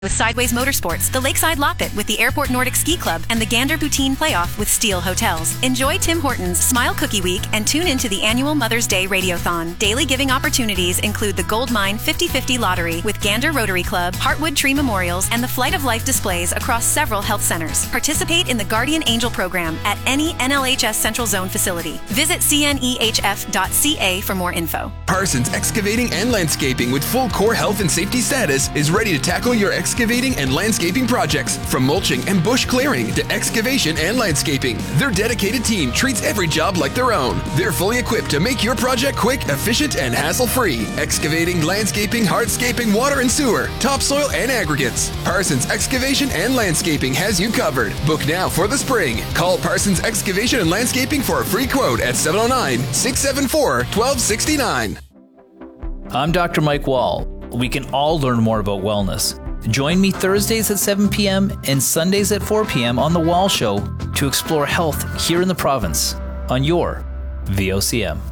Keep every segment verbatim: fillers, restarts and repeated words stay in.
With Sideways Motorsports, the Lakeside Loppet with the Airport Nordic Ski Club, and the Gander Poutine Playoff with Steel Hotels. Enjoy Tim Hortons Smile Cookie Week and tune into the annual Mother's Day Radiothon. Daily giving opportunities include the Gold Mine fifty fifty Lottery with Gander Rotary Club, Heartwood Tree Memorials, and the Flight of Life displays across several health centers. Participate in the Guardian Angel program at any N L H S Central Zone facility. Visit C N E H F dot C A for more info. Parsons Excavating and Landscaping with full core health and safety status is ready to tackle your excavating and landscaping projects. From mulching and bush clearing to excavation and landscaping, their dedicated team treats every job like their own. They're fully equipped to make your project quick, efficient, and hassle-free. Excavating, landscaping, hardscaping, water and sewer, topsoil, and aggregates. Parsons Excavation and Landscaping has you covered. Book now for the spring. Call Parsons Excavation and Landscaping for a free quote at seven oh nine, six seven four, one two six nine. I'm Doctor Mike Wall. We can all learn more about wellness. Join me Thursdays at seven p.m. and Sundays at four p.m. on The Wall Show to explore health here in the province on your V O C M.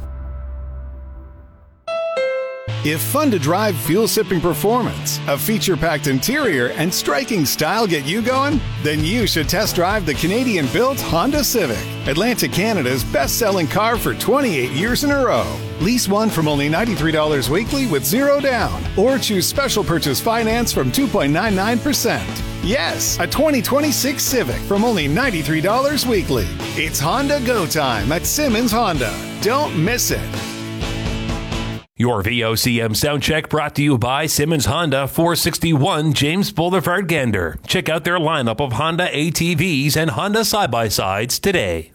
If fun to drive, fuel-sipping performance, a feature-packed interior, and striking style get you going, then you should test drive the Canadian-built Honda Civic, Atlantic Canada's best-selling car for twenty-eight years in a row. Lease one from only ninety-three dollars weekly with zero down, or choose special purchase finance from two point nine nine percent. Yes, a twenty twenty-six Civic from only ninety-three dollars weekly. It's Honda Go Time at Simmons Honda. Don't miss it. Your V O C M sound check brought to you by Simmons Honda, four sixty-one James Boulevard, Gander. Check out their lineup of Honda A T Vs and Honda side-by-sides today.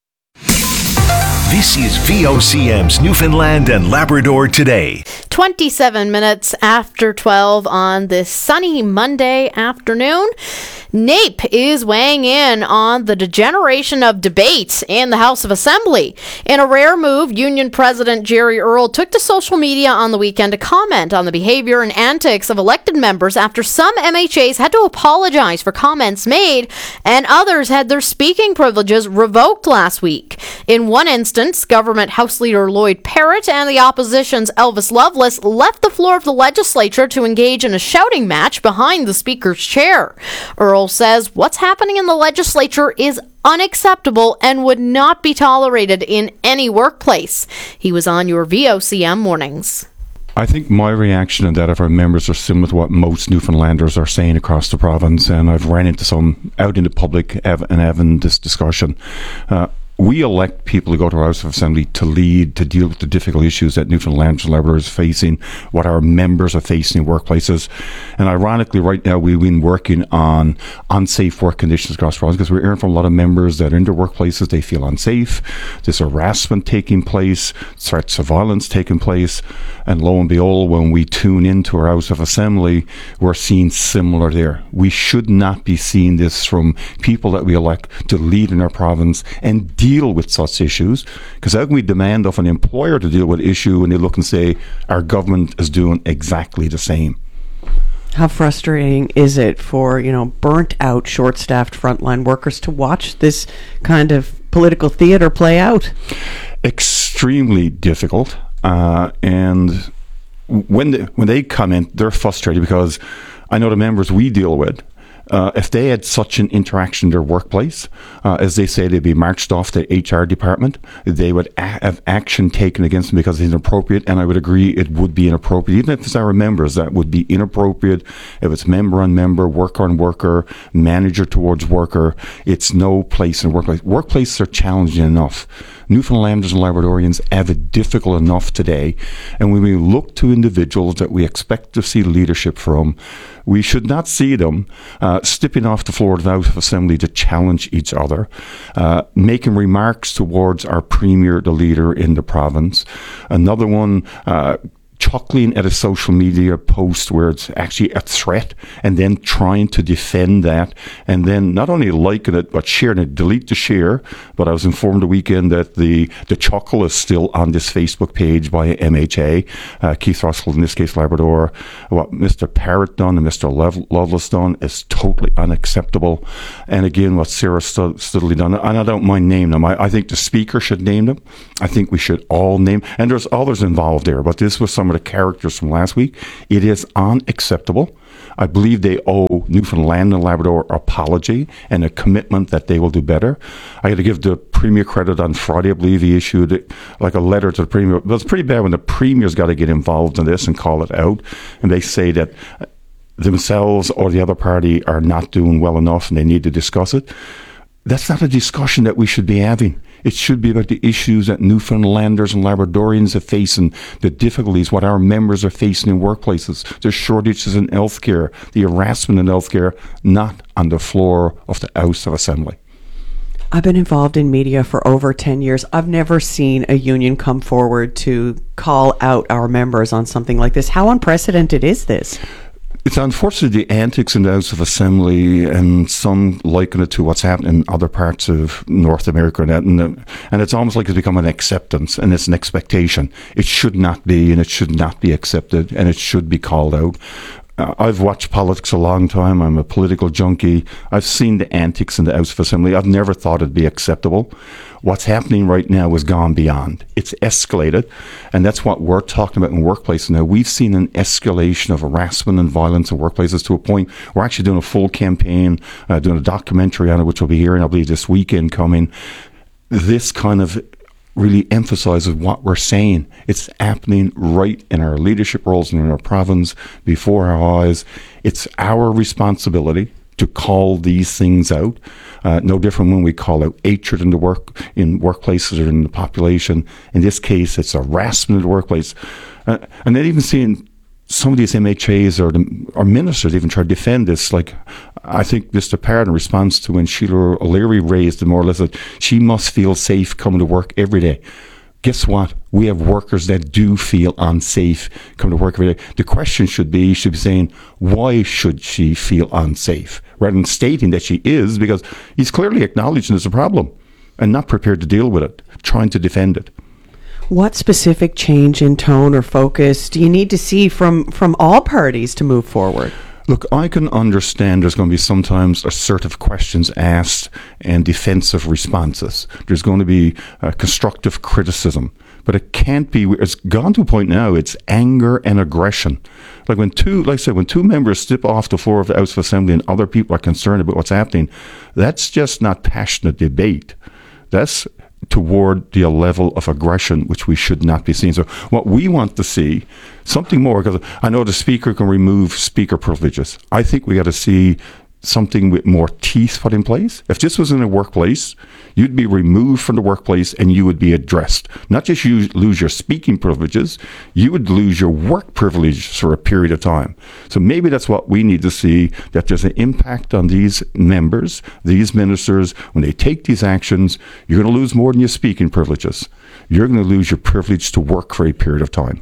This is V O C M's Newfoundland and Labrador Today. twenty-seven minutes after twelve on this sunny Monday afternoon. NAPE is weighing in on the degeneration of debate in the House of Assembly. In a rare move, Union President Jerry Earl took to social media on the weekend to comment on the behavior and antics of elected members after some M H As had to apologize for comments made and others had their speaking privileges revoked last week. In one instance, Government House Leader Lloyd Parrott and the opposition's Elvis Lovelace left the floor of the legislature to engage in a shouting match behind the Speaker's chair. Earl says what's happening in the legislature is unacceptable and would not be tolerated in any workplace. He was on your V O C M mornings. I think my reaction and that of our members are similar to what most Newfoundlanders are saying across the province, and I've ran into some out in the public and having this discussion. Uh, We elect people to go to our House of Assembly to lead, to deal with the difficult issues that Newfoundland and Labrador is facing, what our members are facing in workplaces. And ironically, right now, we've been working on unsafe work conditions across the province because we're hearing from a lot of members that are in their workplaces, they feel unsafe, there's harassment taking place, threats of violence taking place. And lo and behold, when we tune into our House of Assembly, we're seeing similar there. We should not be seeing this from people that we elect to lead in our province and deal deal with such issues, because how can we demand of an employer to deal with an issue and they look and say our government is doing exactly the same? How frustrating is it for, you know, burnt out, short-staffed frontline workers to watch this kind of political theater play out? Extremely difficult, uh, and when they, when they come in, they're frustrated because I know the members we deal with, Uh, if they had such an interaction in their workplace, uh, as they say, they'd be marched off the H R department. They would a- have action taken against them because it's inappropriate, and I would agree it would be inappropriate. Even if it's our members, that would be inappropriate. If it's member on member, worker on worker, manager towards worker, it's no place in a workplace. Workplaces are challenging enough. Newfoundlanders and Labradorians have it difficult enough today, and when we look to individuals that we expect to see leadership from, we should not see them uh, stepping off the floor of the House of Assembly to challenge each other, uh, making remarks towards our Premier, the leader in the province. Another one, uh, chuckling at a social media post where it's actually a threat and then trying to defend that and then not only liking it but sharing it, delete the share. But I was informed the weekend that the, the chuckle is still on this Facebook page by M H A, uh, Keith Russell, in this case Labrador. What Mister Parrott done and Mister Lev- Lovelace done is totally unacceptable. And again, what Sarah Stud- Studley done, and I don't mind naming them. I, I think the Speaker should name them. I think we should all name, and there's others involved there, but this was some some of the characters from last week. It is unacceptable. I believe they owe Newfoundland and Labrador apology and a commitment that they will do better. I got to give the Premier credit. On Friday, I believe he issued like a letter to the Premier. But it's pretty bad when the Premier's got to get involved in this and call it out. And they say that themselves or the other party are not doing well enough and they need to discuss it. That's not a discussion that we should be having. It should be about the issues that Newfoundlanders and Labradorians are facing, the difficulties, what our members are facing in workplaces, the shortages in healthcare, the harassment in healthcare, not on the floor of the House of Assembly. I've been involved in media for over ten years. I've never seen a union come forward to call out our members on something like this. How unprecedented is this? It's unfortunately the antics in the House of Assembly, and some liken it to what's happening in other parts of North America, and, and, and it's almost like it's become an acceptance and it's an expectation. It should not be, and it should not be accepted, and it should be called out. Uh, I've watched politics a long time. I'm a political junkie. I've seen the antics in the House of Assembly. I've never thought it'd be acceptable. What's happening right now has gone beyond. It's escalated, and that's what we're talking about in workplaces now. We've seen an escalation of harassment and violence in workplaces to a point we're actually doing a full campaign, uh, doing a documentary on it, which we'll be hearing, I believe, this weekend coming. This kind of really emphasizes what we're saying. It's happening right in our leadership roles and in our province, before our eyes. It's our responsibility to call these things out. Uh, no different when we call out hatred in the work in workplaces or in the population. In this case, it's harassment in the workplace. Uh, and then even seeing some of these M H As or, the, or ministers even try to defend this. Like, I think Mister Parr, in response to when Sheila O'Leary raised it more or less, that she must feel safe coming to work every day. Guess what? We have workers that do feel unsafe coming to work every day. The question should be, you should be saying, why should she feel unsafe? Rather than stating that she is, because he's clearly acknowledging there's a problem and not prepared to deal with it, trying to defend it. What specific change in tone or focus do you need to see from, from all parties to move forward? Look, I can understand there's going to be sometimes assertive questions asked and defensive responses. There's going to be uh, constructive criticism. But it can't be, it's gone to a point now, it's anger and aggression. Like when two, like I said, when two members step off the floor of the House of Assembly and other people are concerned about what's happening, that's just not passionate debate. That's toward the level of aggression which we should not be seeing. So what we want to see, something more, because I know the Speaker can remove Speaker privileges. I think we got to see something with more teeth put in place. If this was in a workplace, you'd be removed from the workplace and you would be addressed. Not just you lose your speaking privileges, you would lose your work privilege for a period of time. So maybe that's what we need to see, that there's an impact on these members, these ministers. When they take these actions, you're going to lose more than your speaking privileges. You're going to lose your privilege to work for a period of time.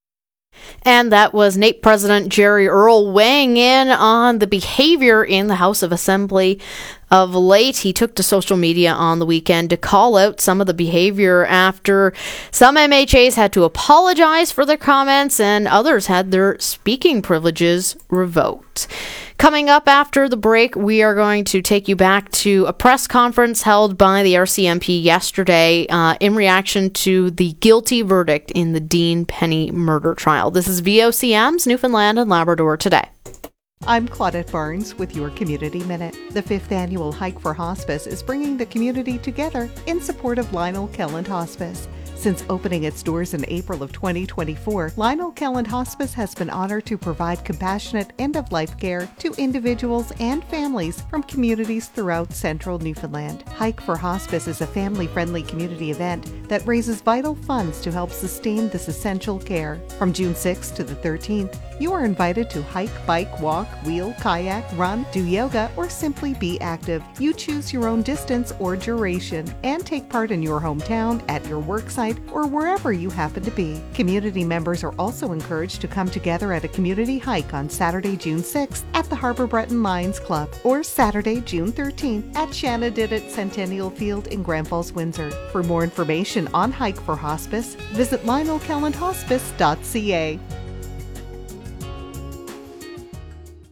And that was N A P President Jerry Earle weighing in on the behavior in the House of Assembly of late. He took to social media on the weekend to call out some of the behavior after some M H As had to apologize for their comments and others had their speaking privileges revoked. Coming up after the break, we are going to take you back to a press conference held by the R C M P yesterday uh, in reaction to the guilty verdict in the Dean Penny murder trial. This is V O C M's Newfoundland and Labrador Today. I'm Claudette Barnes with your Community Minute. The fifth annual Hike for Hospice is bringing the community together in support of Lionel Kelland Hospice. Since opening its doors in April of twenty twenty-four, Lionel Kelland Hospice has been honored to provide compassionate end-of-life care to individuals and families from communities throughout central Newfoundland. Hike for Hospice is a family-friendly community event that raises vital funds to help sustain this essential care. From June sixth to the thirteenth, you are invited to hike, bike, walk, wheel, kayak, run, do yoga, or simply be active. You choose your own distance or duration and take part in your hometown, at your worksite, or wherever you happen to be. Community members are also encouraged to come together at a community hike on Saturday, June sixth at the Harbour Breton Lions Club or Saturday, June thirteenth at Shanna Didit Centennial Field in Grand Falls, Windsor. For more information on Hike for Hospice, visit lionel kelland hospice dot c a.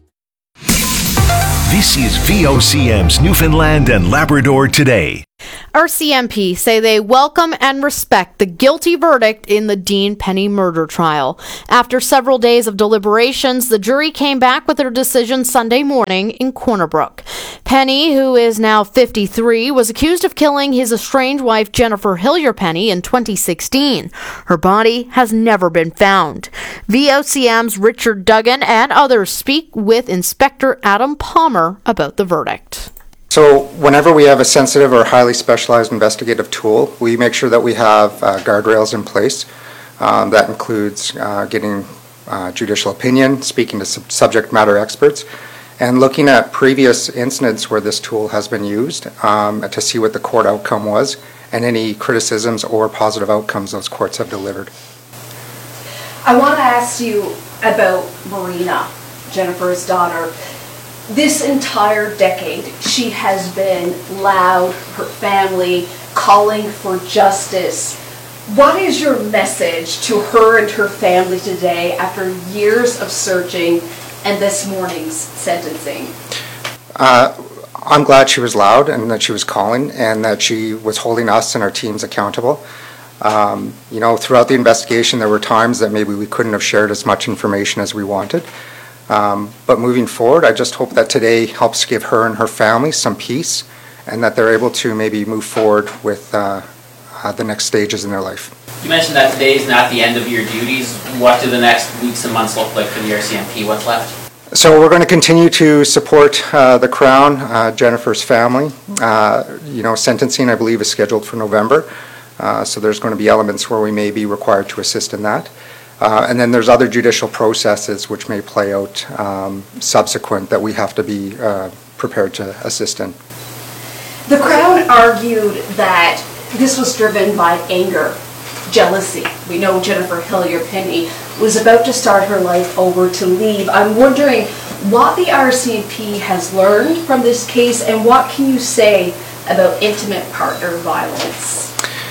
This is V O C M's Newfoundland and Labrador Today. R C M P say they welcome and respect the guilty verdict in the Dean Penny murder trial. After several days of deliberations, the jury came back with their decision Sunday morning in Corner Brook. Penny, who is now fifty-three, was accused of killing his estranged wife Jennifer Hillier Penny in twenty sixteen. Her body has never been found. V O C M's Richard Duggan and others speak with Inspector Adam Palmer about the verdict. So whenever we have a sensitive or highly specialized investigative tool, we make sure that we have uh, guardrails in place. Um, that includes uh, getting uh, judicial opinion, speaking to sub- subject matter experts, and looking at previous incidents where this tool has been used um, to see what the court outcome was and any criticisms or positive outcomes those courts have delivered. I want to ask you about Marina, Jennifer's daughter. This entire decade, she has been loud, her family calling for justice. What is your message to her and her family today after years of searching and this morning's sentencing? Uh, I'm glad she was loud and that she was calling and that she was holding us and our teams accountable. Um, you know, throughout the investigation, there were times that maybe we couldn't have shared as much information as we wanted. Um, but moving forward, I just hope that today helps give her and her family some peace and that they're able to maybe move forward with uh, uh, the next stages in their life. You mentioned that today is not the end of your duties. What do the next weeks and months look like for the R C M P? What's left? So we're going to continue to support uh, the Crown, uh, Jennifer's family. Uh, you know, sentencing, I believe, is scheduled for November. Uh, so there's going to be elements where we may be required to assist in that. Uh, and then there's other judicial processes which may play out um, subsequent that we have to be uh, prepared to assist in. The Crown argued that this was driven by anger, jealousy. We know Jennifer Hillier Penny was about to start her life over to leave. I'm wondering what the R C M P has learned from this case and what can you say about intimate partner violence?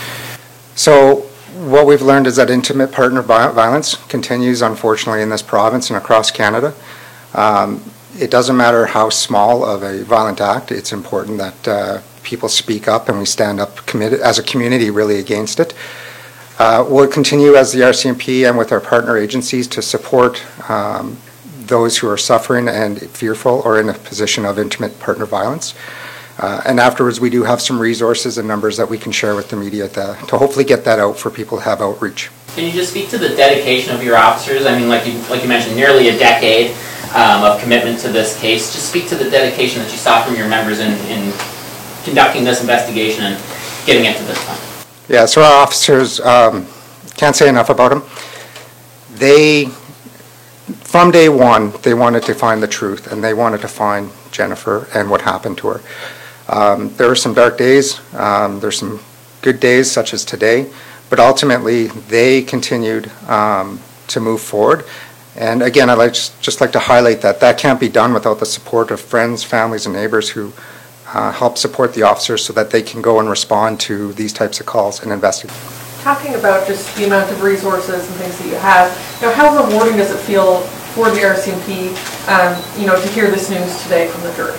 So what we've learned is that intimate partner violence continues, unfortunately, in this province and across Canada. Um, it doesn't matter how small of a violent act, it's important that uh, people speak up and we stand up committed as a community really against it. Uh, we'll continue as the R C M P and with our partner agencies to support um, those who are suffering and fearful or in a position of intimate partner violence. Uh, and afterwards, we do have some resources and numbers that we can share with the media to, to hopefully get that out for people to have outreach. Can you just speak to the dedication of your officers? I mean, like you, like you mentioned, nearly a decade um, of commitment to this case. Just speak to the dedication that you saw from your members in, in conducting this investigation and getting it to this point. Yeah, so our officers, um, can't say enough about them. They, from day one, they wanted to find the truth and they wanted to find Jennifer and what happened to her. Um, there were some dark days, um, there's some good days such as today, but ultimately they continued um, to move forward. And again, I'd like, just like to highlight that that can't be done without the support of friends, families, and neighbors who uh, help support the officers so that they can go and respond to these types of calls and investigate. Talking about just the amount of resources and things that you have, you know, how rewarding does it feel for the R C M P, um, you know, to hear this news today from the jury?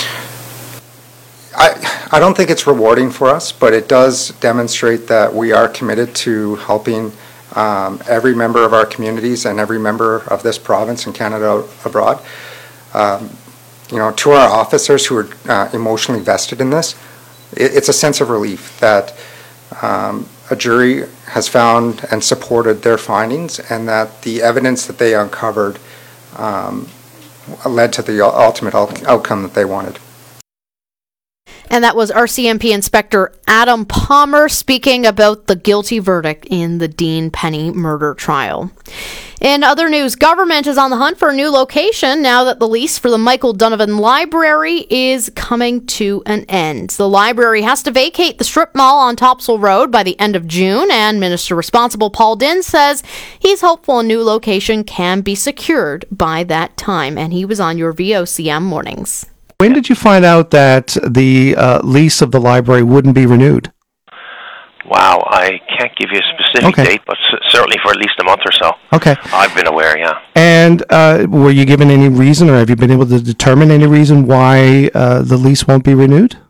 I, I don't think it's rewarding for us, but it does demonstrate that we are committed to helping um, every member of our communities and every member of this province and Canada abroad. Um, you know, to our officers who are uh, emotionally vested in this, it, it's a sense of relief that um, a jury has found and supported their findings and that the evidence that they uncovered um, led to the ultimate out- outcome that they wanted. And that was R C M P Inspector Adam Palmer speaking about the guilty verdict in the Dean Penny murder trial. In other news, government is on the hunt for a new location now that the lease for the Michael Donovan Library is coming to an end. The library has to vacate the strip mall on Topsail Road by the end of June, and Minister Responsible Paul Dinn says he's hopeful a new location can be secured by that time, and he was on your V O C M mornings. When did you find out that the uh, lease of the library wouldn't be renewed? Wow, I can't give you a specific Okay. date, but c- certainly for at least a month or so. Okay. I've been aware, yeah. And uh, were you given any reason, or have you been able to determine any reason why uh, the lease won't be renewed?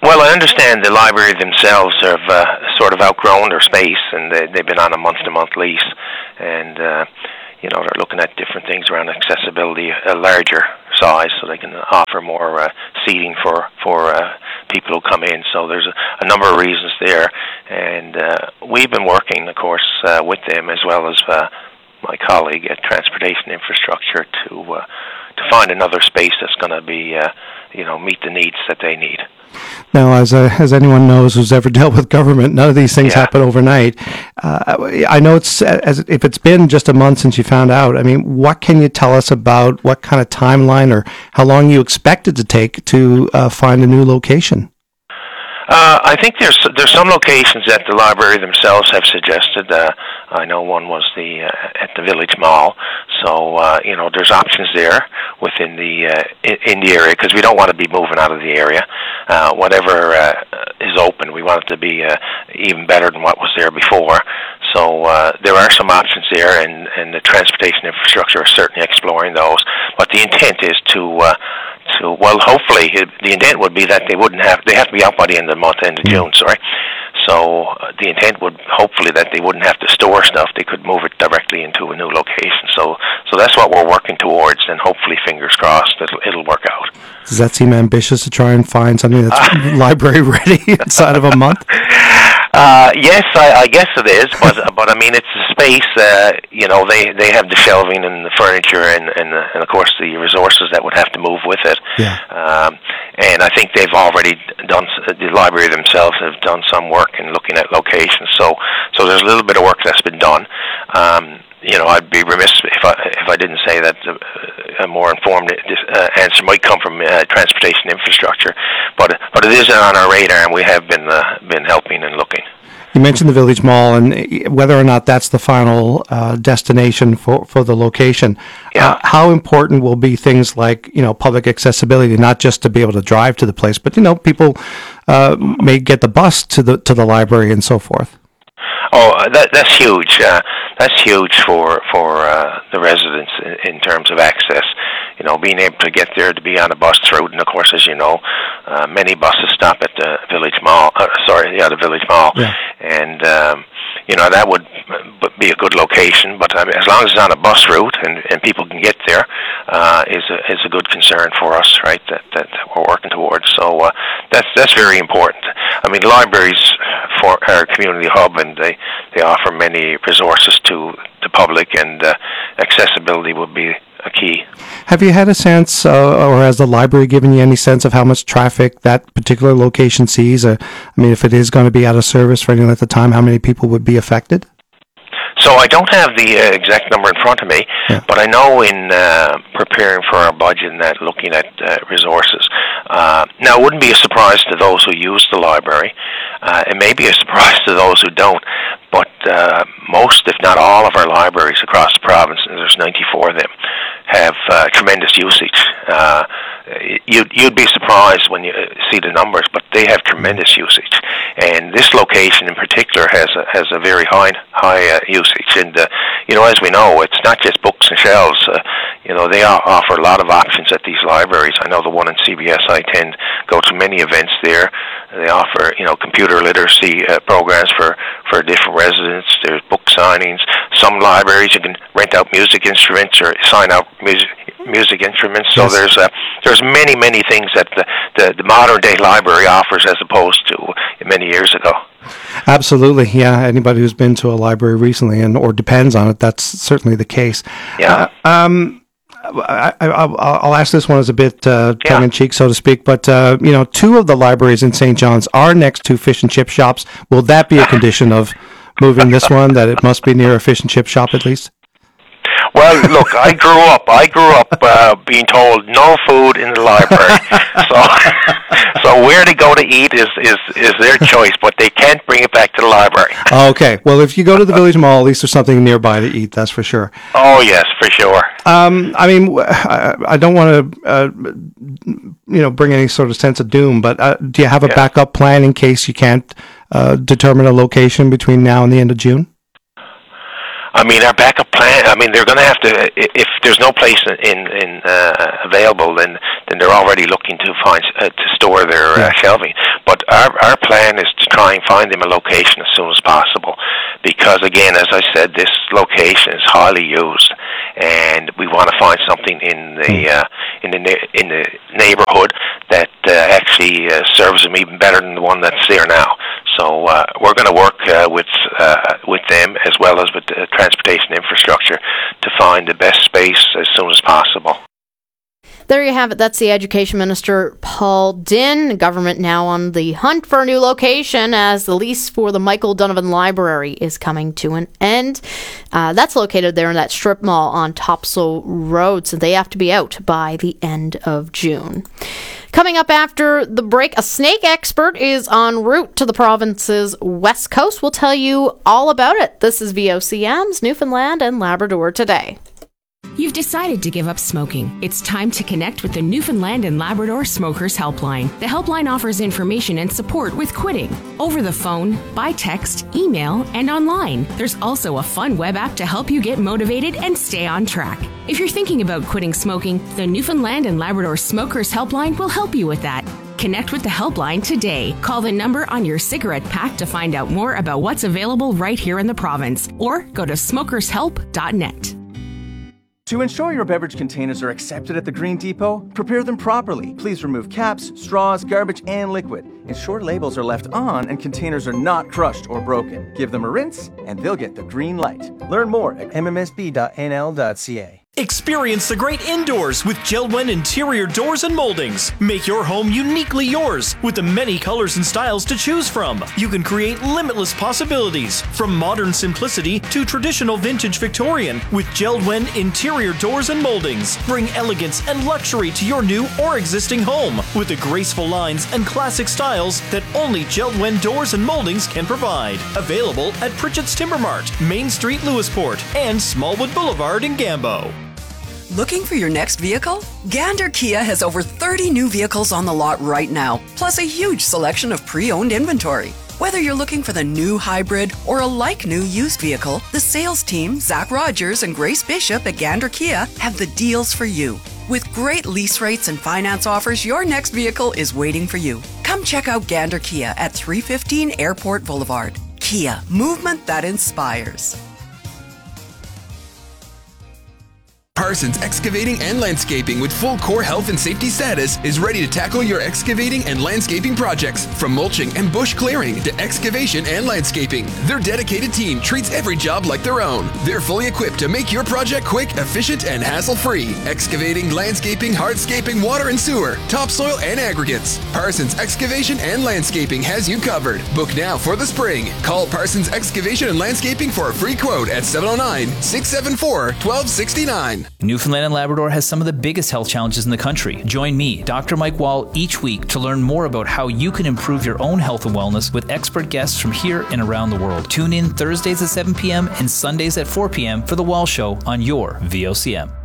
Well, I understand the library themselves have uh, sort of outgrown their space, and they, they've been on a month-to-month lease, and uh, you know, they're looking at different things around accessibility, a larger size, so they can offer more uh, seating for for uh, people who come in. So there's a, a number of reasons there, and uh, we've been working, of course, uh, with them as well as uh, my colleague at Transportation Infrastructure to uh, to find another space that's going to be, uh, you know, meet the needs that they need. Now, as uh, as anyone knows who's ever dealt with government, none of these things Yeah. happen overnight. Uh, I know it's as if it's been just a month since you found out. I mean, what can you tell us about what kind of timeline or how long you expect it to take to uh, find a new location? Uh, I think there's there's some locations that the library themselves have suggested. Uh, I know one was the uh, at the Village Mall. So uh, you know, there's options there within the uh, in, in the area, because we don't want to be moving out of the area. Uh, whatever uh, is open, we want it to be uh, even better than what was there before. So uh, there are some options there, and, and the transportation infrastructure is certainly exploring those. But the intent is to uh, to well, hopefully the intent would be that they wouldn't have they have to be out by the end of the month, end of June. Sorry. So uh, the intent would hopefully that they wouldn't have to store stuff; they could move it directly into a new location. So, so that's what we're working towards, and hopefully, fingers crossed, it'll, it'll work out. Does that seem ambitious to try and find something that's uh, library ready inside of a month? Uh, yes, I, I guess it is, but but I mean it's the space. Uh, you know, they, they have the shelving and the furniture, and and, uh, and of course the resources that would have to move with it. Yeah. Um, and I think they've already done. The library themselves have done some work in looking at locations. So so there's a little bit of work that's been done. Um, you know, I'd be remiss if I if I didn't say that uh, a more informed uh, answer might come from uh, transportation infrastructure, but but it is on our radar, and we have been uh, been helping and looking. You mentioned the Village Mall, and whether or not that's the final uh, destination for, for the location. Yeah. Uh, how important will be things like, you know, public accessibility, not just to be able to drive to the place, but, you know, people uh, may get the bus to the to the library and so forth. Oh, that, that's huge. Uh, that's huge for for uh, the residents in, in terms of access. You know, being able to get there, to be on a bus route, and of course, as you know, uh, many buses stop at the Village Mall. Uh, sorry, yeah, the Village Mall, yeah. and um, you know that would be a good location. But I mean, as long as it's on a bus route and, and people can get there, uh, is a is a good concern for us, right? That that, that we're working towards. So uh, that's that's very important. I mean, libraries for our community hub, and they they offer many resources to the public, and uh, accessibility would be a key. Have you had a sense, uh, or has the library given you any sense of how much traffic that particular location sees? Uh, I mean, if it is going to be out of service for any length of time, how many people would be affected? So I don't have the uh, exact number in front of me, yeah. but I know in uh, preparing for our budget and that looking at uh, resources. Uh, now, it wouldn't be a surprise to those who use the library. Uh, it may be a surprise to those who don't, but uh, most, if not all, of our libraries across the province, and there's ninety-four of them, have uh, tremendous usage. Uh, you'd, you'd be surprised when you see the numbers, but they have tremendous usage. And this location in particular has a, has a very high high uh, usage. And, uh, you know, as we know, it's not just books and shelves. Uh, you know, they offer a lot of options at these libraries. I know the one in C B S I attend, go to many events there. They offer, you know, computer literacy uh, programs for, for different residents. There's book signings. Some libraries you can rent out music instruments or sign out music music instruments. So yes. there's uh, there's many, many things that the, the, the modern day library offers as opposed to many years ago. Absolutely, yeah. Anybody who's been to a library recently and or depends on it, that's certainly the case. Yeah. Uh, um, I, I, I'll ask this one as a bit uh, tongue-in-cheek, so to speak, but, uh, you know, two of the libraries in Saint John's are next to fish and chip shops. Will that be a condition of moving this one, that it must be near a fish and chip shop at least? Well, look, I grew up. I grew up uh, being told no food in the library. so, so where they go to eat is, is, is their choice, but they can't bring it back to the library. Okay. Well, if you go to the Village Mall, at least there's something nearby to eat. That's for sure. Oh yes, for sure. Um, I mean, I, I don't want to, uh, you know, bring any sort of sense of doom, but uh, do you have a yeah. backup plan in case you can't uh, determine a location between now and the end of June? I mean, our backup plan. I mean, they're going to have to. If there's no place in in uh, available, then then they're already looking to find uh, to store their uh, shelving. but our, our plan is to try and find them a location as soon as possible, because again, as I said, this location is highly used, and we want to find something in the uh, in the na- in the neighborhood that uh, actually uh, serves them even better than the one that's there now. So uh, we're going to work uh, with uh, with them as well as with the transportation infrastructure to find the best space as soon as possible. There you have it. That's the Education Minister, Paul Dinn. Government now on the hunt for a new location as the lease for the Michael Donovan Library is coming to an end. Uh, that's located there in that strip mall on Topsail Road, so they have to be out by the end of June. Coming up after the break, a snake expert is en route to the province's west coast. We'll tell you all about it. This is V O C M's Newfoundland and Labrador Today. You've decided to give up smoking. It's time to connect with the Newfoundland and Labrador Smokers Helpline. The helpline offers information and support with quitting. Over the phone, by text, email, and online. There's also a fun web app to help you get motivated and stay on track. If you're thinking about quitting smoking, the Newfoundland and Labrador Smokers Helpline will help you with that. Connect with the helpline today. Call the number on your cigarette pack to find out more about what's available right here in the province, or go to smokers help dot net. To ensure your beverage containers are accepted at the Green Depot, prepare them properly. Please remove caps, straws, garbage, and liquid. Ensure labels are left on and containers are not crushed or broken. Give them a rinse, and they'll get the green light. Learn more at m m s b dot n l dot c a. Experience the great indoors with Jeld-Wen interior doors and moldings. Make your home uniquely yours with the many colors and styles to choose from. You can create limitless possibilities from modern simplicity to traditional vintage Victorian with Jeld-Wen interior doors and moldings. Bring elegance and luxury to your new or existing home with the graceful lines and classic styles that only Jeld-Wen doors and moldings can provide. Available at Pritchett's Timber Mart, Main Street, Lewisport, and Smallwood Boulevard in Gambo. Looking for your next vehicle? Gander Kia has over thirty new vehicles on the lot right now, plus a huge selection of pre-owned inventory. Whether you're looking for the new hybrid or a like-new used vehicle, the sales team, Zach Rogers and Grace Bishop at Gander Kia, have the deals for you. With great lease rates and finance offers, your next vehicle is waiting for you. Come check out Gander Kia at three fifteen Airport Boulevard. Kia, movement that inspires. Parsons Excavating and Landscaping with full core health and safety status is ready to tackle your excavating and landscaping projects. From mulching and bush clearing to excavation and landscaping, their dedicated team treats every job like their own. They're fully equipped to make your project quick, efficient, and hassle-free. Excavating, landscaping, hardscaping, water and sewer, topsoil, and aggregates. Parsons Excavation and Landscaping has you covered. Book now for the spring. Call Parsons Excavation and Landscaping for a free quote at seven oh nine, six seven four, one two six nine. Newfoundland and Labrador has some of the biggest health challenges in the country. Join me, Doctor Mike Wall, each week to learn more about how you can improve your own health and wellness with expert guests from here and around the world. Tune in Thursdays at seven p.m. and Sundays at four p.m. for The Wall Show on your V O C M.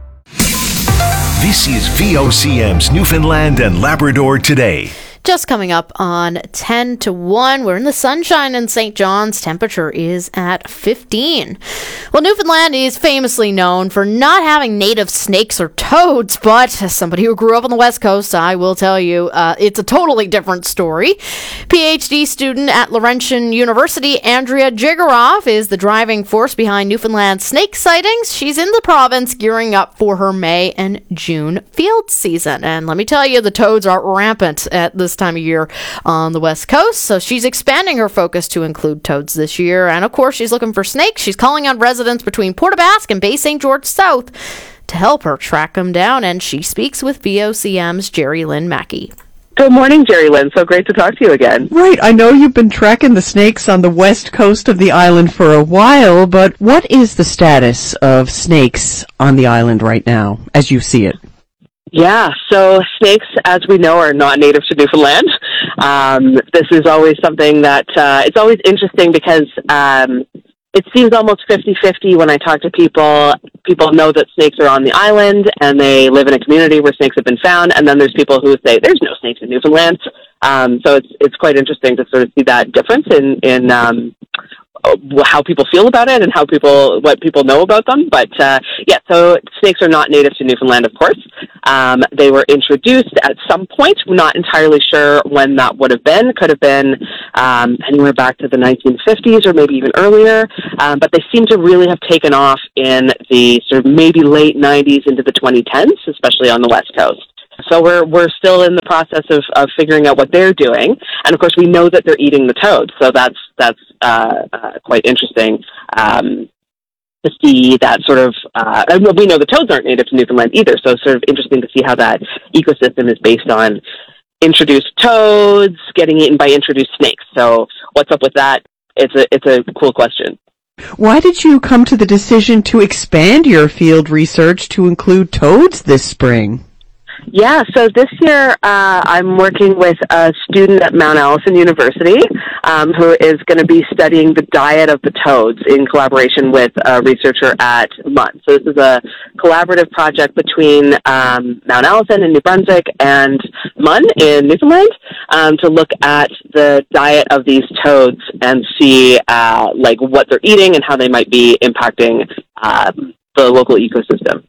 This is V O C M's Newfoundland and Labrador Today. Just coming up on ten to one. We're in the sunshine in Saint John's. Temperature is at fifteen. Well, Newfoundland is famously known for not having native snakes or toads, but as somebody who grew up on the West Coast, I will tell you, uh, it's a totally different story. PhD student at Laurentian University, Andrea Jigaroff, is the driving force behind Newfoundland snake sightings. She's in the province gearing up for her May and June field season. And let me tell you, the toads are rampant at this time of year on the West Coast, so she's expanding her focus to include toads this year. And of course, she's looking for snakes. She's calling on residents between Port aux Basques and Bay Saint George South to help her track them down. And she speaks with V O C M's Jerry Lynn Mackey. Good morning, Jerry Lynn. So great to talk to you again. Right. I know you've been tracking the snakes on the west coast of the island for a while, but what is the status of snakes on the island right now, as you see it? Yeah, so snakes, as we know, are not native to Newfoundland. Um, this is always something that, uh, it's always interesting because um, it seems almost fifty-fifty when I talk to people. People know that snakes are on the island and they live in a community where snakes have been found, and then there's people who say there's no snakes in Newfoundland. Um, so it's it's quite interesting to sort of see that difference in, in um, uh, how people feel about it and how people, what people know about them. But uh, yeah, so snakes are not native to Newfoundland, of course. Um, they were introduced at some point. We're not entirely sure when that would have been. Could have been um, anywhere back to the nineteen fifties or maybe even earlier. Um, but they seem to really have taken off in the sort of maybe late nineties into the twenty tens, especially on the West Coast. So we're we're still in the process of, of figuring out what they're doing, and of course we know that they're eating the toads. So that's that's uh, uh, quite interesting um, to see that sort of. Uh, and we know the toads aren't native to Newfoundland either, so it's sort of interesting to see how that ecosystem is based on introduced toads getting eaten by introduced snakes. So what's up with that? It's a it's a cool question. Why did you come to the decision to expand your field research to include toads this spring? Yeah, so this year uh, I'm working with a student at Mount Allison University um, who is going to be studying the diet of the toads in collaboration with a researcher at M U N. So this is a collaborative project between um, Mount Allison in New Brunswick and M U N in Newfoundland um, to look at the diet of these toads and see uh, like what they're eating and how they might be impacting uh, the local ecosystem.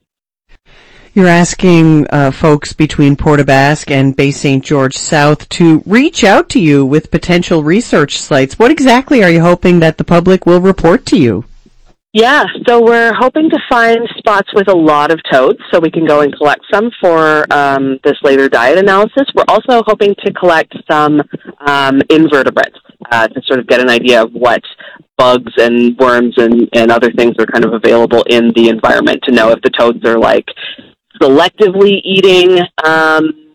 You're asking uh, folks between Port aux Basques and Bay Saint George South to reach out to you with potential research sites. What exactly are you hoping that the public will report to you? Yeah, so we're hoping to find spots with a lot of toads so we can go and collect some for um, this later diet analysis. We're also hoping to collect some um, invertebrates uh, to sort of get an idea of what bugs and worms and, and other things are kind of available in the environment to know if the toads are like selectively eating um,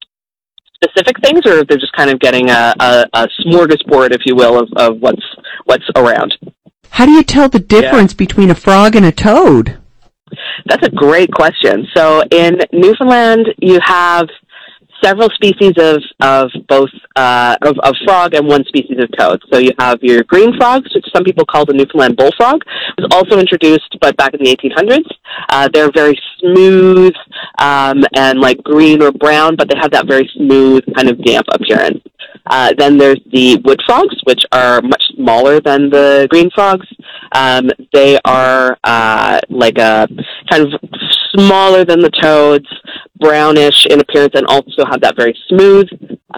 specific things, or if they're just kind of getting a, a, a smorgasbord, if you will, of, of what's what's around. How do you tell the difference yeah. between a frog and a toad? That's a great question. So in Newfoundland, you have several species of of both uh, of, of frog and one species of toad. So you have your green frogs, which some people call the Newfoundland bullfrog. It was also introduced, but back in the eighteen hundreds. Uh, they're very smooth um, and like green or brown, but they have that very smooth kind of damp appearance. Uh, then there's the wood frogs, which are much smaller than the green frogs. Um, they are uh, like a kind of smaller than the toads, brownish in appearance, and also have that very smooth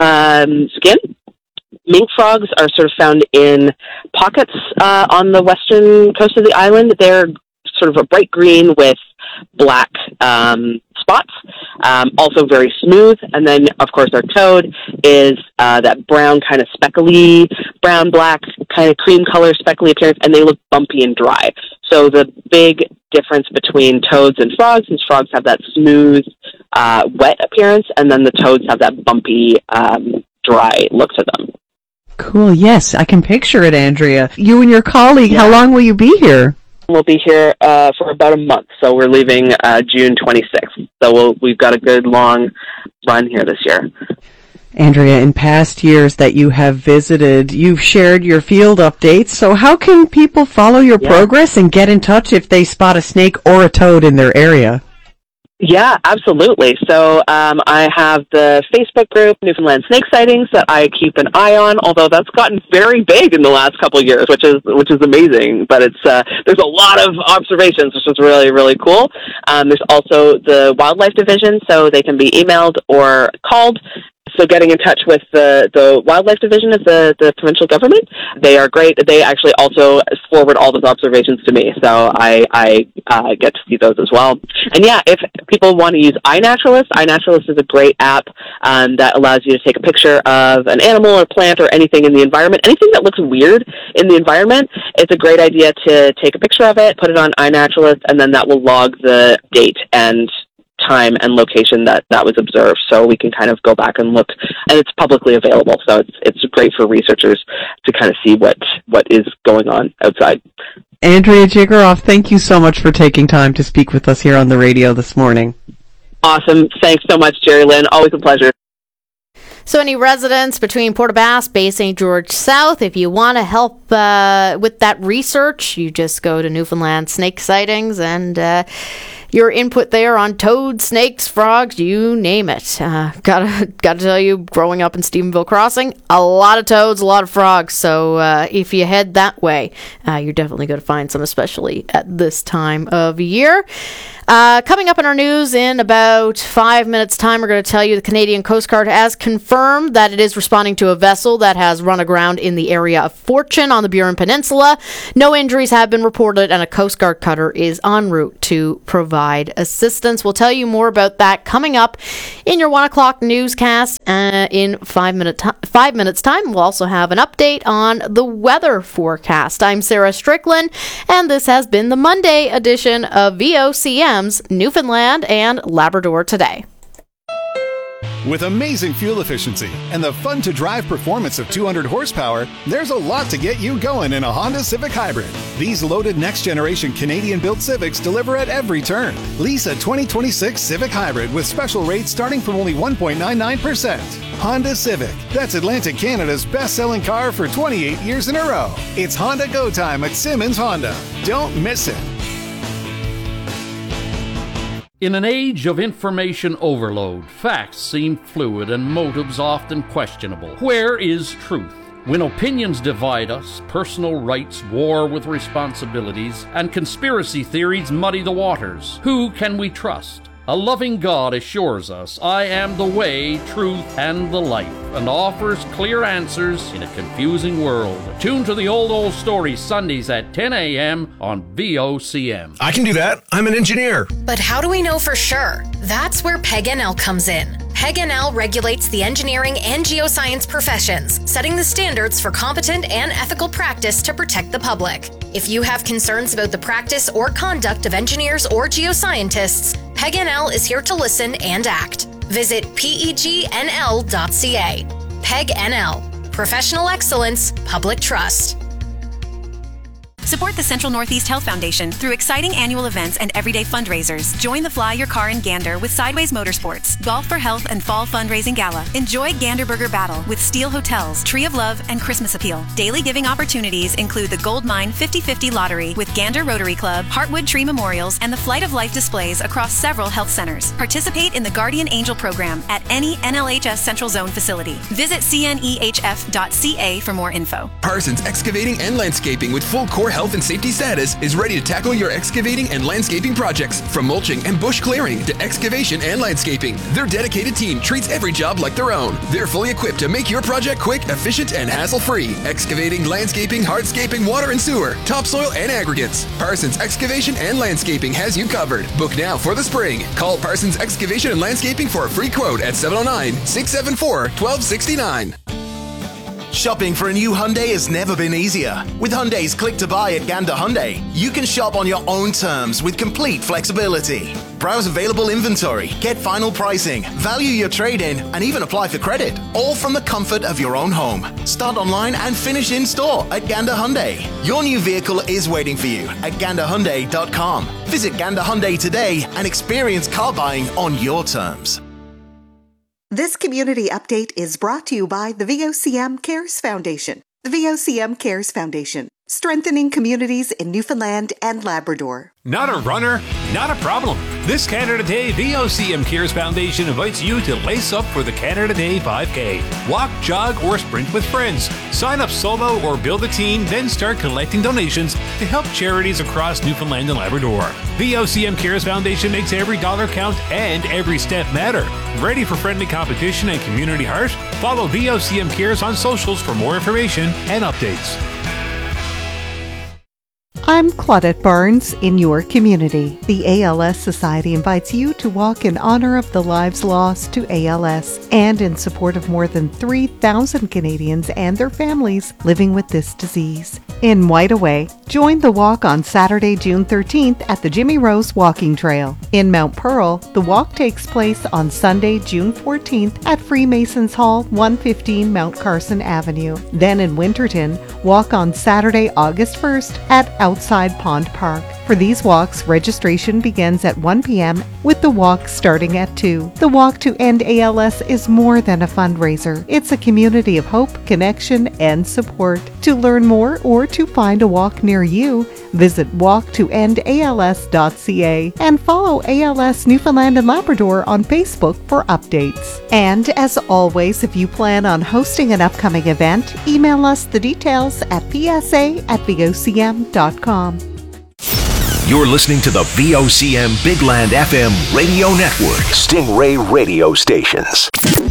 um, skin. Mink frogs are sort of found in pockets uh, on the western coast of the island. They're sort of a bright green with black um, spots, um, also very smooth. And then, of course, our toad is uh, that brown kind of speckly, brown-black kind of cream color speckly appearance, and they look bumpy and dry. So the big difference between toads and frogs is frogs have that smooth, uh, wet appearance, and then the toads have that bumpy, um, dry look to them. Cool. Yes, I can picture it, Andrea. You and your colleague, yeah. How long will you be here? We'll be here uh, for about a month, so we're leaving uh, June twenty-sixth. So we'll, we've got a good long run here this year. Andrea, in past years that you have visited, you've shared your field updates. So how can people follow your yeah. progress and get in touch if they spot a snake or a toad in their area? Yeah, absolutely. So um, I have the Facebook group, Newfoundland Snake Sightings, that I keep an eye on, although that's gotten very big in the last couple of years, which is which is amazing. But it's uh, there's a lot of observations, which is really, really cool. Um, there's also the Wildlife Division, so they can be emailed or called. So getting in touch with the, the Wildlife Division of the, the provincial government, they are great. They actually also forward all those observations to me, so I, I uh, get to see those as well. And yeah, if people want to use iNaturalist, iNaturalist is a great app um, that allows you to take a picture of an animal or plant or anything in the environment, anything that looks weird in the environment. It's a great idea to take a picture of it, put it on iNaturalist, and then that will log the date and time and location that that was observed, so we can kind of go back and look, and it's publicly available, so it's it's great for researchers to kind of see what what is going on outside. Andrea Jigaroff, thank you so much for taking time to speak with us here on the radio this morning. Awesome. Thanks so much, Jerry Lynn. Always a pleasure. So any residents between Port aux Basques, Bay Saint George South, if you want to help uh, with that research, you just go to Newfoundland Snake Sightings and uh, your input there on toads, snakes, frogs, you name it. Uh, gotta, gotta tell you, growing up in Stephenville Crossing, a lot of toads, a lot of frogs. So uh, if you head that way, uh, you're definitely going to find some, especially at this time of year. Uh, coming up in our news in about five minutes' time, we're going to tell you the Canadian Coast Guard has confirmed that it is responding to a vessel that has run aground in the area of Fortune on the Burin Peninsula. No injuries have been reported, and a Coast Guard cutter is en route to provide assistance. We'll tell you more about that coming up in your one o'clock newscast uh, in five, minute t- five minutes' time. We'll also have an update on the weather forecast. I'm Sarah Strickland, and this has been the Monday edition of V O C M Newfoundland and Labrador Today. With amazing fuel efficiency and the fun-to-drive performance of two hundred horsepower, there's a lot to get you going in a Honda Civic Hybrid. These loaded next-generation Canadian-built Civics deliver at every turn. Lease a twenty twenty-six Civic Hybrid with special rates starting from only one point nine nine percent. Honda Civic. That's Atlantic Canada's best-selling car for twenty-eight years in a row. It's Honda Go Time at Simmons Honda. Don't miss it. In an age of information overload, facts seem fluid and motives often questionable. Where is truth? When opinions divide us, personal rights war with responsibilities, and conspiracy theories muddy the waters, who can we trust? A loving God assures us, I am the way, truth, and the life, and offers clear answers in a confusing world. Tune to the Old Old Story Sundays at ten a.m. on V O C M. I can do that. I'm an engineer. But how do we know for sure? That's where P E G N L comes in. P E G N L regulates the engineering and geoscience professions, setting the standards for competent and ethical practice to protect the public. If you have concerns about the practice or conduct of engineers or geoscientists, P E G N L is here to listen and act. Visit P E G N L dot C A. P E G N L. Professional excellence, public trust. Support the Central Northeast Health Foundation through exciting annual events and everyday fundraisers. Join the Fly Your Car in Gander with Sideways Motorsports, Golf for Health and Fall Fundraising Gala. Enjoy Gander Burger Battle with Steel Hotels, Tree of Love, and Christmas Appeal. Daily giving opportunities include the Gold Mine fifty fifty Lottery with Gander Rotary Club, Heartwood Tree Memorials, and the Flight of Life displays across several health centers. Participate in the Guardian Angel program at any N L H S Central Zone facility. Visit C N E H F dot C A for more info. Parsons Excavating and Landscaping with full core health and safety status is ready to tackle your excavating and landscaping projects. From mulching and bush clearing to excavation and landscaping, their dedicated team treats every job like their own. They're fully equipped to make your project quick, efficient, and hassle-free. Excavating, landscaping, hardscaping, water and sewer, topsoil, and aggregates. Parsons Excavation and Landscaping has you covered. Book now for the spring. Call Parsons Excavation and Landscaping for a free quote at seven oh nine, six seven four, one two six nine. Shopping for a new Hyundai has never been easier. With Hyundai's Click to Buy at Gander Hyundai, you can shop on your own terms with complete flexibility. Browse available inventory, get final pricing, value your trade-in, and even apply for credit, all from the comfort of your own home. Start online and finish in store at Gander Hyundai. Your new vehicle is waiting for you at gander hyundai dot com. Visit Gander Hyundai today and experience car buying on your terms. This community update is brought to you by the V O C M Cares Foundation. The V O C M Cares Foundation, strengthening communities in Newfoundland and Labrador. Not a runner? Not a problem. This Canada Day, V O C M Cares Foundation invites you to lace up for the Canada Day five K. Walk, jog, or sprint with friends. Sign up solo or build a team, then start collecting donations to help charities across Newfoundland and Labrador. V O C M Cares Foundation makes every dollar count and every step matter. Ready for friendly competition and community heart? Follow V O C M Cares on socials for more information and updates. I'm Claudette Barnes in your community. The A L S Society invites you to walk in honor of the lives lost to A L S and in support of more than three thousand Canadians and their families living with this disease. In Whiteaway, join the walk on Saturday, June thirteenth at the Jimmy Rose Walking Trail. In Mount Pearl, the walk takes place on Sunday, June fourteenth at Freemasons Hall, one fifteen Mount Carson Avenue. Then in Winterton, walk on Saturday, August first at Outside Pond Park. For these walks, registration begins at one p.m. with the walk starting at two. The Walk to End A L S is more than a fundraiser. It's a community of hope, connection, and support. To learn more or to find a walk near you, visit walk to end A L S dot c a and follow A L S Newfoundland and Labrador on Facebook for updates. And as always, if you plan on hosting an upcoming event, email us the details at p s a at v o c m dot com. You're listening to the V O C M Big Land F M radio network. Stingray radio stations.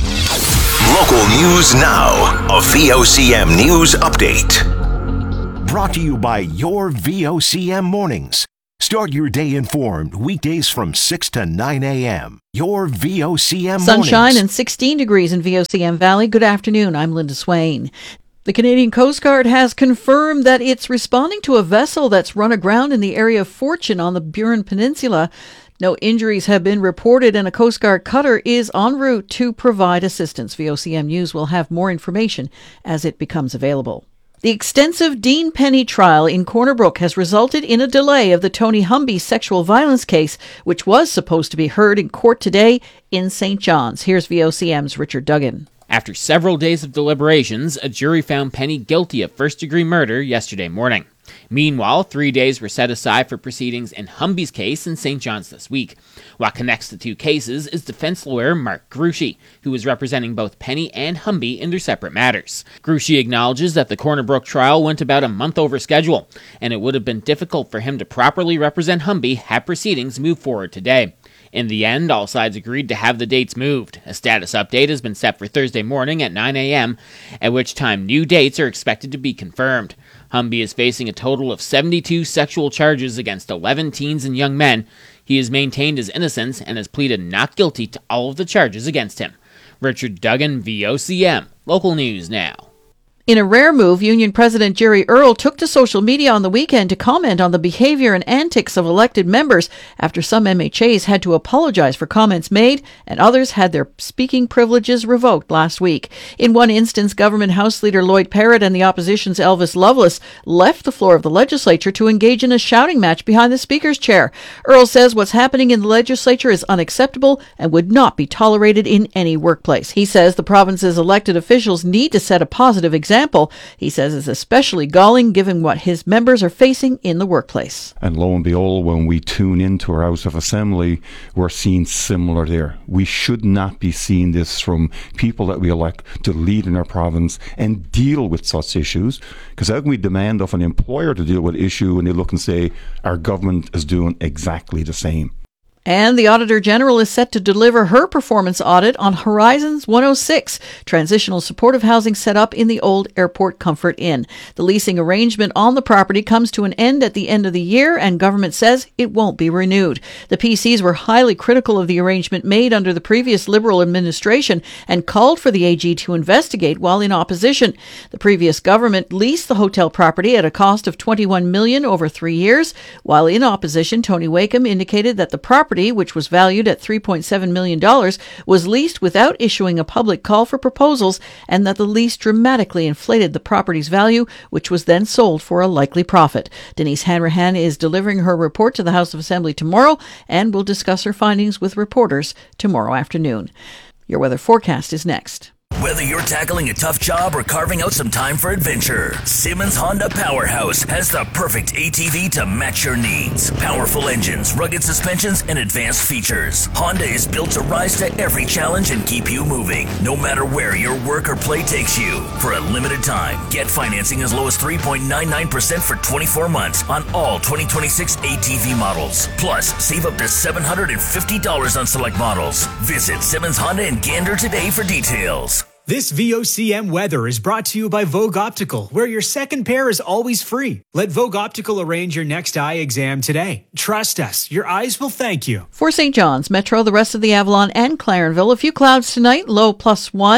Local news now. A V O C M news update. Brought to you by your V O C M mornings. Start your day informed weekdays from six to nine a.m. Your V O C M mornings. Sunshine and sixteen degrees in V O C M Valley. Good afternoon. I'm Linda Swain. The Canadian Coast Guard has confirmed that it's responding to a vessel that's run aground in the area of Fortune on the Burin Peninsula. No injuries have been reported, and a Coast Guard cutter is en route to provide assistance. V O C M News will have more information as it becomes available. The extensive Dean Penny trial in Corner Brook has resulted in a delay of the Tony Humby sexual violence case, which was supposed to be heard in court today in Saint John's. Here's V O C M's Richard Duggan. After several days of deliberations, a jury found Penny guilty of first-degree murder yesterday morning. Meanwhile, three days were set aside for proceedings in Humby's case in Saint John's this week. What connects the two cases is defense lawyer Mark Gruchy, who is representing both Penny and Humby in their separate matters. Gruchy acknowledges that the Corner Brook trial went about a month over schedule, and it would have been difficult for him to properly represent Humby had proceedings moved forward today. In the end, all sides agreed to have the dates moved. A status update has been set for Thursday morning at nine a.m., at which time new dates are expected to be confirmed. Humby is facing a total of seventy-two sexual charges against eleven teens and young men. He has maintained his innocence and has pleaded not guilty to all of the charges against him. Richard Duggan, V O C M. Local news now. In a rare move, Union President Jerry Earle took to social media on the weekend to comment on the behavior and antics of elected members after some M H As had to apologize for comments made and others had their speaking privileges revoked last week. In one instance, Government House Leader Lloyd Parrott and the opposition's Elvis Loveless left the floor of the legislature to engage in a shouting match behind the Speaker's chair. Earle says what's happening in the legislature is unacceptable and would not be tolerated in any workplace. He says the province's elected officials need to set a positive example. Example, he says is especially galling given what his members are facing in the workplace. And lo and behold, when we tune into our House of Assembly, we're seeing similar there. We should not be seeing this from people that we elect to lead in our province and deal with such issues. Because how can we demand of an employer to deal with an issue when they look and say our government is doing exactly the same? And the Auditor General is set to deliver her performance audit on Horizons one oh six, transitional supportive housing set up in the old Airport Comfort Inn. The leasing arrangement on the property comes to an end at the end of the year, and government says it won't be renewed. The P Cs were highly critical of the arrangement made under the previous Liberal administration and called for the A G to investigate while in opposition. The previous government leased the hotel property at a cost of twenty-one million dollars over three years. While in opposition, Tony Wakeham indicated that the property, which was valued at three point seven million dollars, was leased without issuing a public call for proposals, and that the lease dramatically inflated the property's value, which was then sold for a likely profit. Denise Hanrahan is delivering her report to the House of Assembly tomorrow and will discuss her findings with reporters tomorrow afternoon. Your weather forecast is next. Whether you're tackling a tough job or carving out some time for adventure, Simmons Honda Powerhouse has the perfect A T V to match your needs. Powerful engines, rugged suspensions, and advanced features. Honda is built to rise to every challenge and keep you moving, no matter where your work or play takes you. For a limited time, get financing as low as three point nine nine percent for twenty-four months on all twenty twenty-six A T V models. Plus, save up to seven hundred fifty dollars on select models. Visit Simmons Honda in Gander today for details. This V O C M weather is brought to you by Vogue Optical, where your second pair is always free. Let Vogue Optical arrange your next eye exam today. Trust us, your eyes will thank you. For Saint John's, Metro, the rest of the Avalon and Clarenville, a few clouds tonight, low plus one.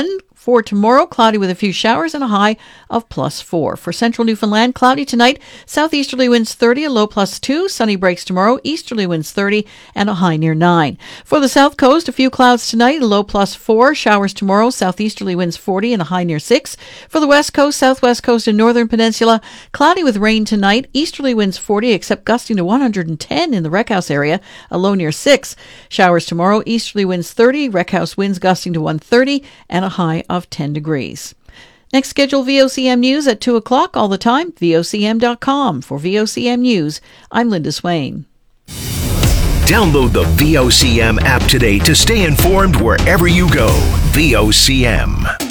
four tomorrow, cloudy with a few showers and a high of plus four. For central Newfoundland, cloudy tonight, southeasterly winds thirty, a low plus two. Sunny breaks tomorrow, easterly winds thirty and a high near nine. For the south coast, a few clouds tonight, a low plus four. Showers tomorrow, southeasterly winds forty and a high near six. For the west coast, southwest coast and northern peninsula, cloudy with rain tonight, easterly winds forty except gusting to one hundred ten in the Wreck House area, a low near six. Showers tomorrow, easterly winds thirty, Wreck House winds gusting to one thirty and a high of ten degrees. Next scheduled V O C M News at two o'clock all the time, V O C M dot com. For V O C M News, I'm Linda Swain. Download the V O C M app today to stay informed wherever you go. V O C M.